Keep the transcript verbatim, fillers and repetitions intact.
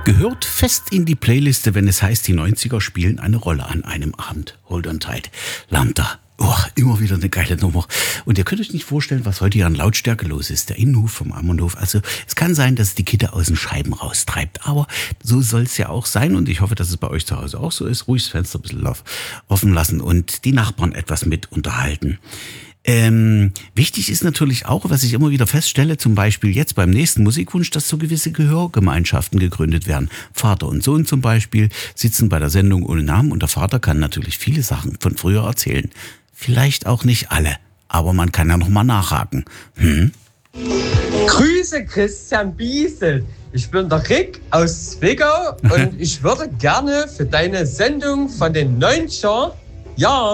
Gehört fest in die Playliste, wenn es heißt, die neunziger spielen eine Rolle an einem Abend. Hold on tight. Lambda. Oh, immer wieder eine geile Nummer. Und ihr könnt euch nicht vorstellen, was heute hier an Lautstärke los ist. Der Innenhof vom Ammerhof. Also es kann sein, dass die Kitte aus den Scheiben raustreibt. Aber so soll es ja auch sein. Und ich hoffe, dass es bei euch zu Hause auch so ist. Ruhig das Fenster ein bisschen offen lassen und die Nachbarn etwas mit unterhalten. Ähm, wichtig ist natürlich auch, was ich immer wieder feststelle, zum Beispiel jetzt beim nächsten Musikwunsch, dass so gewisse Gehörgemeinschaften gegründet werden. Vater und Sohn zum Beispiel sitzen bei der Sendung ohne Namen und der Vater kann natürlich viele Sachen von früher erzählen. Vielleicht auch nicht alle, aber man kann ja noch mal nachhaken. Hm? Grüße Christian Biesel. Ich bin der Rick aus Zwickau und ich würde gerne für deine Sendung von den neunzigern, ja,